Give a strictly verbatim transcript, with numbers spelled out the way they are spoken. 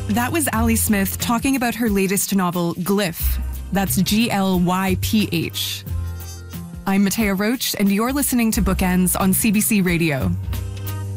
That was Ali Smith talking about her latest novel, Glyph. That's G L Y P H. I'm Matea Roach, and you're listening to Bookends on C B C Radio.